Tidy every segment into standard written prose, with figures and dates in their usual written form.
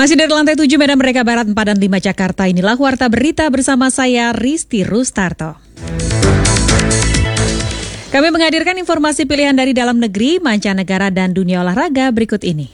Masih dari lantai 7 Medan Merdeka Barat 4 dan 5 Jakarta, inilah Warta Berita bersama saya Risti Rustarto. Kami menghadirkan informasi pilihan dari dalam negeri, mancanegara, dan dunia olahraga berikut ini.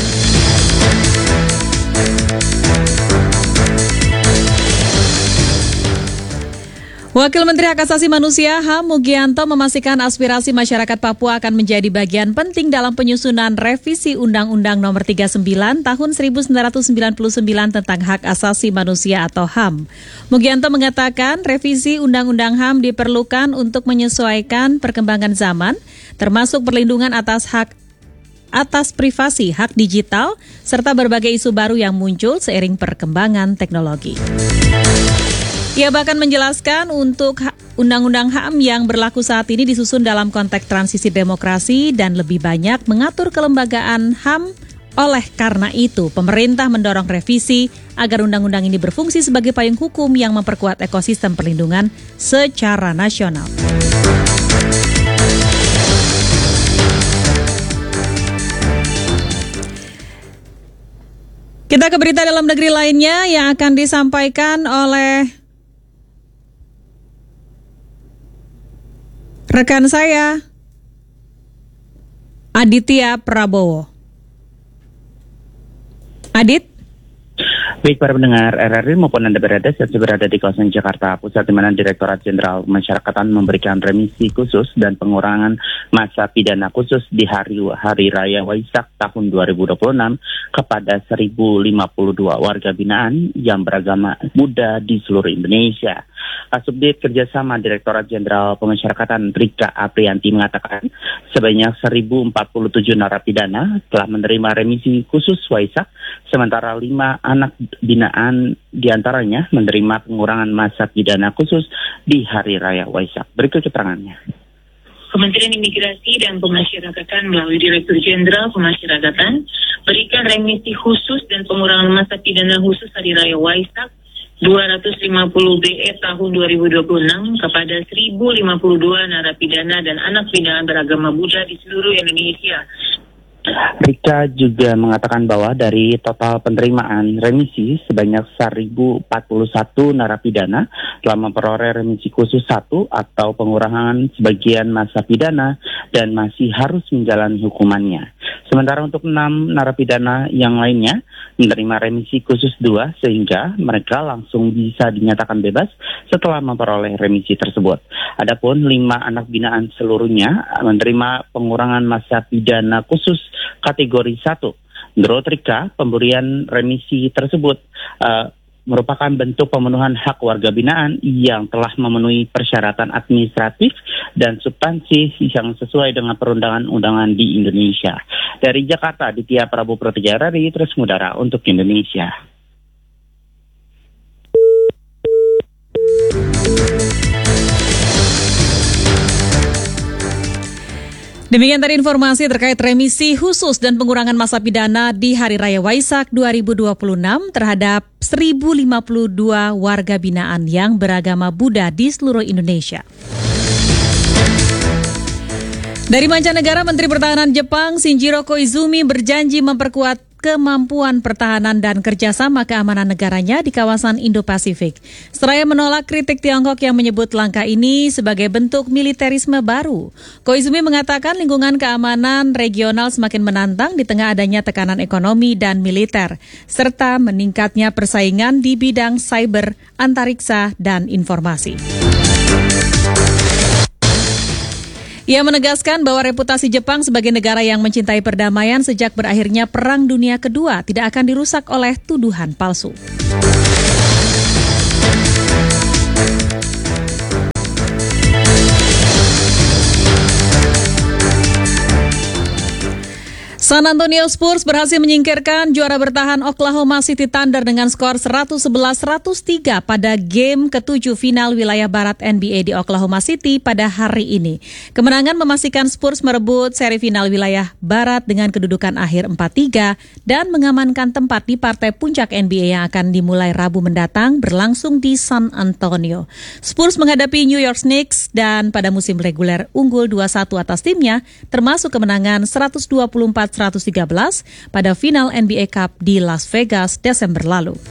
Wakil Menteri Hak Asasi Manusia HAM Mugianto memastikan aspirasi masyarakat Papua akan menjadi bagian penting dalam penyusunan revisi Undang-Undang Nomor 39 Tahun 1999 tentang Hak Asasi Manusia atau HAM. Mugianto mengatakan revisi Undang-Undang HAM diperlukan untuk menyesuaikan perkembangan zaman, termasuk perlindungan atas privasi, hak digital, serta berbagai isu baru yang muncul seiring perkembangan teknologi. Ia bahkan menjelaskan untuk Undang-Undang HAM yang berlaku saat ini disusun dalam konteks transisi demokrasi dan lebih banyak mengatur kelembagaan HAM. Oleh karena itu, pemerintah mendorong revisi agar undang-undang ini berfungsi sebagai payung hukum yang memperkuat ekosistem perlindungan secara nasional. Kita ke berita dalam negeri lainnya yang akan disampaikan oleh rekan saya, Aditya Prabowo. Adit? Baik para pendengar RRI maupun Anda berada di kawasan Jakarta Pusat, di mana Direktorat Jenderal Pemasyarakatan memberikan remisi khusus dan pengurangan masa pidana khusus di Hari Raya Waisak tahun 2026 kepada 1.052 warga binaan yang beragama Buddha di seluruh Indonesia. Kasubdit Kerjasama Direktorat Jenderal Pemasyarakatan Rika Aprianti mengatakan sebanyak 1.047 narapidana telah menerima remisi khusus Waisak, sementara 5 anak binaan diantaranya menerima pengurangan masa pidana khusus di Hari Raya Waisak. Berikut keterangannya. Kementerian Imigrasi dan Pemasyarakatan melalui Direktur Jenderal Pemasyarakatan berikan remisi khusus dan pengurangan masa pidana khusus Hari Raya Waisak 250 BE tahun 2026 kepada 1.052 narapidana dan anak binaan beragama Buddha di seluruh Indonesia. Rika juga mengatakan bahwa dari total penerimaan remisi sebanyak 1.041 narapidana telah memperoleh remisi khusus 1 atau pengurangan sebagian masa pidana dan masih harus menjalani hukumannya. Sementara untuk 6 narapidana yang lainnya menerima remisi khusus 2 sehingga mereka langsung bisa dinyatakan bebas setelah memperoleh remisi tersebut. Adapun 5 anak binaan seluruhnya menerima pengurangan masa pidana khusus kategori 1. Menurut Rika, pemberian remisi tersebut merupakan bentuk pemenuhan hak warga binaan yang telah memenuhi persyaratan administratif dan substansi yang sesuai dengan perundangan-undangan di Indonesia. Dari Jakarta, Aditya Prabowo Protejarari, terus mudara untuk Indonesia. Demikian tadi informasi terkait remisi khusus dan pengurangan masa pidana di Hari Raya Waisak 2026 terhadap 1.052 warga binaan yang beragama Buddha di seluruh Indonesia. Dari mancanegara, Menteri Pertahanan Jepang Shinjiro Koizumi berjanji memperkuat kemampuan pertahanan dan kerjasama keamanan negaranya di kawasan Indo-Pasifik. Seraya menolak kritik Tiongkok yang menyebut langkah ini sebagai bentuk militerisme baru. Koizumi mengatakan lingkungan keamanan regional semakin menantang di tengah adanya tekanan ekonomi dan militer, serta meningkatnya persaingan di bidang cyber, antariksa, dan informasi. Ia menegaskan bahwa reputasi Jepang sebagai negara yang mencintai perdamaian sejak berakhirnya Perang Dunia Kedua tidak akan dirusak oleh tuduhan palsu. San Antonio Spurs berhasil menyingkirkan juara bertahan Oklahoma City Thunder dengan skor 111-103 pada game ke-7 final wilayah barat NBA di Oklahoma City pada hari ini. Kemenangan memastikan Spurs merebut seri final wilayah barat dengan kedudukan akhir 4-3 dan mengamankan tempat di partai puncak NBA yang akan dimulai Rabu mendatang berlangsung di San Antonio. Spurs menghadapi New York Knicks dan pada musim reguler unggul 2-1 atas timnya, termasuk kemenangan 124-104 113 pada final NBA Cup di Las Vegas Desember lalu.